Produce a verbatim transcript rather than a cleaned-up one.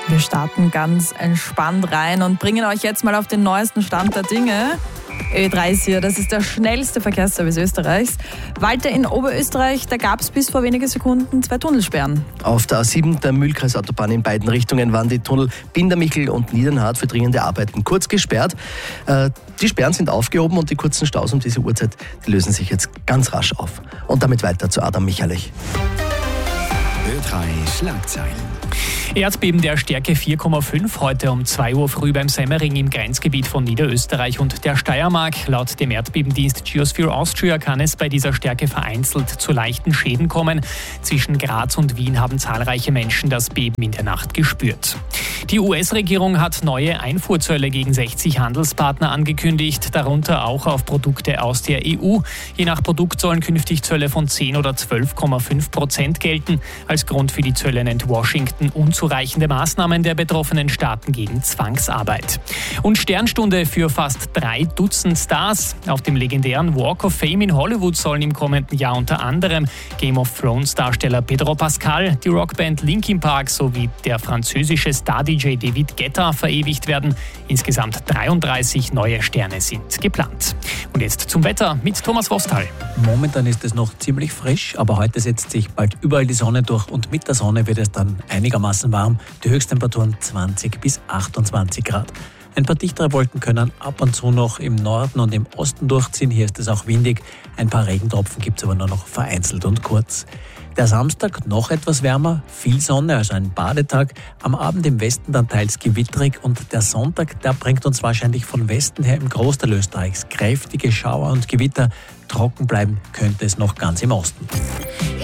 Wir starten ganz entspannt rein und bringen euch jetzt mal auf den neuesten Stand der Dinge. Ö drei ist hier, das ist der schnellste Verkehrsservice Österreichs. Walter, in Oberösterreich, da gab es bis vor wenigen Sekunden zwei Tunnelsperren. Auf der A sieben, der Mühlkreisautobahn in beiden Richtungen, waren die Tunnel Bindermichel und Niedernhardt für dringende Arbeiten kurz gesperrt. Die Sperren sind aufgehoben und die kurzen Staus um diese Uhrzeit, die lösen sich jetzt ganz rasch auf. Und damit weiter zu Adam Michalich. Ö drei Schlagzeilen. Erdbeben der Stärke vier Komma fünf heute um zwei Uhr früh beim Semmering im Grenzgebiet von Niederösterreich und der Steiermark. Laut dem Erdbebendienst Geosphere Austria kann es bei dieser Stärke vereinzelt zu leichten Schäden kommen. Zwischen Graz und Wien haben zahlreiche Menschen das Beben in der Nacht gespürt. Die U S-Regierung hat neue Einfuhrzölle gegen sechzig Handelspartner angekündigt, darunter auch auf Produkte aus der E U. Je nach Produkt sollen künftig Zölle von zehn oder zwölf Komma fünf Prozent gelten. Als Grund für die Zölle nennt Washington unzureichende Maßnahmen der betroffenen Staaten gegen Zwangsarbeit. Und Sternstunde für fast drei Dutzend Stars. Auf dem legendären Walk of Fame in Hollywood sollen im kommenden Jahr unter anderem Game of Thrones Darsteller Pedro Pascal, die Rockband Linkin Park sowie der französische Star-D J David Guetta verewigt werden. Insgesamt dreiunddreißig neue Sterne sind geplant. Und jetzt zum Wetter mit Thomas Wostal. Momentan ist es noch ziemlich frisch, aber heute setzt sich bald überall die Sonne durch und mit der Sonne wird es dann einigermaßen warm. Die Höchsttemperaturen zwanzig bis achtundzwanzig Grad. Ein paar dichtere Wolken können ab und zu noch im Norden und im Osten durchziehen. Hier ist es auch windig. Ein paar Regentropfen gibt es aber nur noch vereinzelt und kurz. Der Samstag noch etwas wärmer, viel Sonne, also ein Badetag. Am Abend im Westen dann teils gewitterig und der Sonntag, der bringt uns wahrscheinlich von Westen her im Großteil Österreichs kräftige Schauer und Gewitter. Trocken bleiben könnte es noch ganz im Osten.